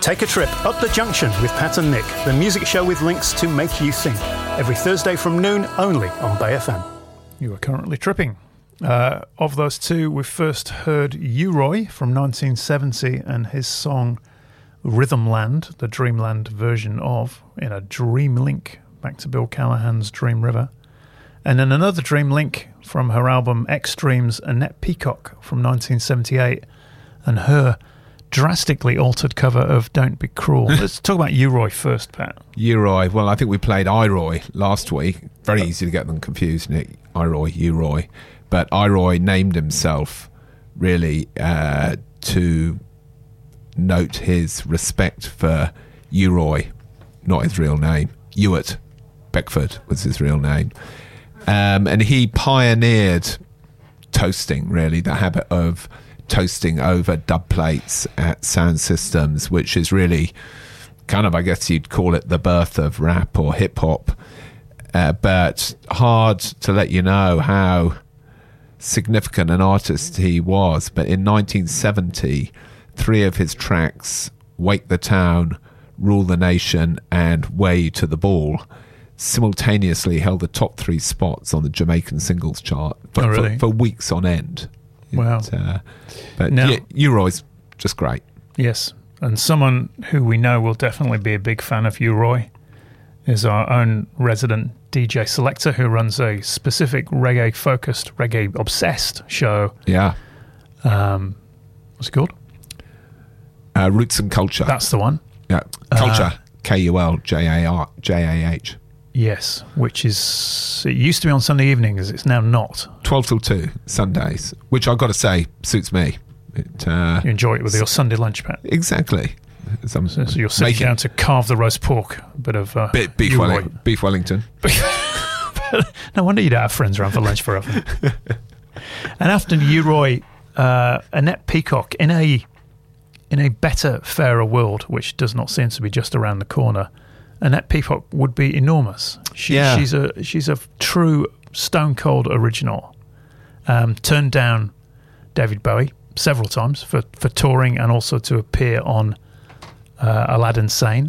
Take a trip up the junction with Pat and Nick, the music show with links to make you think. Every Thursday from noon, only on Bay FM. You are currently tripping. Of those two, we first heard U-Roy from 1970 and his song Rhythmland, the Dreamland version of, in a dream link back to Bill Callahan's Dream River. And then another dream link from her album Extremes, Annette Peacock from 1978, and her drastically altered cover of Don't Be Cruel. Let's talk about U-Roy first, Pat. U-Roy. Well, I think we played I-Roy last week. Very easy to get them confused, Nick. I-Roy, U-Roy. But I-Roy named himself really to note his respect for U-Roy, not his real name. Ewart Beckford was his real name. And he pioneered toasting, really, the habit of toasting over dub plates at sound systems, which is really kind of, I guess you'd call it the birth of rap or hip-hop. But hard to let you know how significant an artist he was. But in 1970, 3 of his tracks, Wake the Town, Rule the Nation, and Way to the Ball, simultaneously held the top 3 spots on the Jamaican singles chart for weeks on end. Wow. But now, U-Roy's just great. Yes, and someone who we know will definitely be a big fan of U-Roy is our own resident DJ selector who runs a specific reggae-focused, reggae-obsessed show. Yeah. What's it called? Roots and Culture. That's the one. Yeah. Culture. Kuljah. Yes, which is... It used to be on Sunday evenings. It's now not. 12 till 2, Sundays, which I've got to say suits me. You enjoy it with your Sunday lunch, Pat. Exactly. So you're sitting down to carve the roast pork, a bit of... beef Wellington. No wonder you don't have friends around for lunch forever. And after U-Roy, Annette Peacock, in a better, fairer world, which does not seem to be just around the corner, Annette Peacock would be enormous. She's a true stone cold original. Turned down David Bowie several times for touring and also to appear on Aladdin Sane.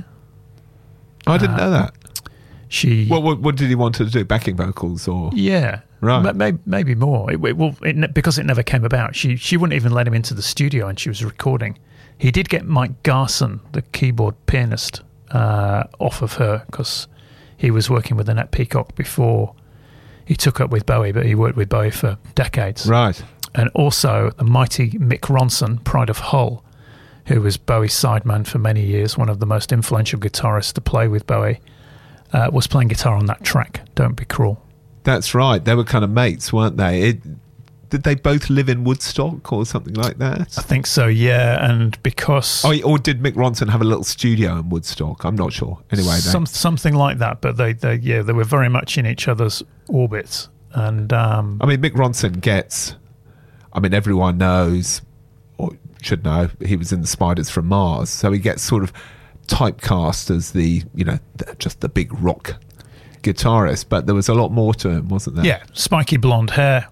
I didn't know that. What did he want to do? Backing vocals or? Yeah, right. Maybe more. Because it never came about. She wouldn't even let him into the studio, and she was recording. He did get Mike Garson, the keyboard pianist, off of her because he was working with Annette Peacock before he took up with Bowie, but he worked with Bowie for decades. Right. And also the mighty Mick Ronson, Pride of Hull, who was Bowie's sideman for many years, one of the most influential guitarists to play with Bowie, was playing guitar on that track, Don't Be Cruel. That's right. They were kind of mates, weren't they? Did they both live in Woodstock or something like that? I think so, yeah. And because... or did Mick Ronson have a little studio in Woodstock? I'm not sure. Anyway, something like that. But they were very much in each other's orbits. And Mick Ronson gets... everyone knows, or should know, he was in the Spiders from Mars. So he gets sort of typecast as just the big rock guitarist. But there was a lot more to him, wasn't there? Yeah, spiky blonde hair.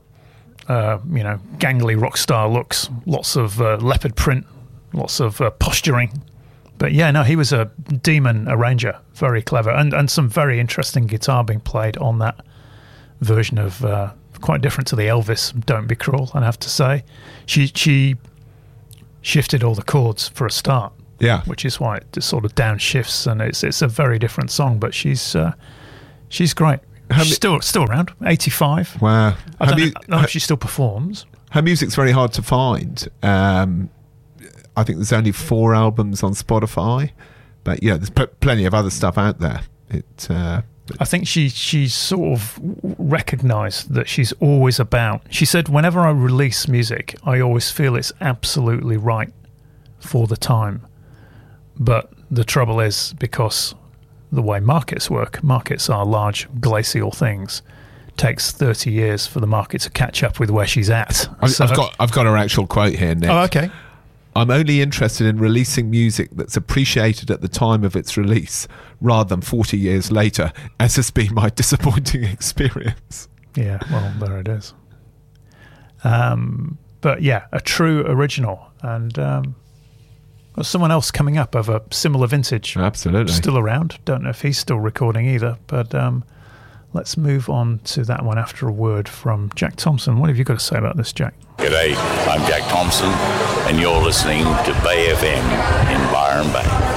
Gangly rock star looks, lots of leopard print, lots of posturing. But yeah, no, he was a demon arranger, very clever, and some very interesting guitar being played on that version of quite different to the Elvis Don't Be Cruel, I have to say. She shifted all the chords for a start, yeah, which is why it just sort of downshifts, and it's a very different song, but she's great. She's still around, 85. Wow. I don't know if she still performs. Her music's very hard to find. I think there's only 4 albums on Spotify, but yeah, there's plenty of other stuff out there. I think she's sort of recognised that she's always about... She said, whenever I release music, I always feel it's absolutely right for the time. But the trouble is, because... the way markets work. Markets are large glacial things. Takes 30 years for the market to catch up with where she's at. I've got her actual quote here, Nick. Oh, okay. I'm only interested in releasing music that's appreciated at the time of its release rather than 40 years later, as has been my disappointing experience. Yeah, well, there it is. But yeah, a true original. And Got someone else coming up of a similar vintage. Absolutely. Still around. Don't know if he's still recording either. But let's move on to that one after a word from Jack Thompson. What have you got to say about this, Jack? G'day, I'm Jack Thompson, and you're listening to Bay FM in Byron Bay.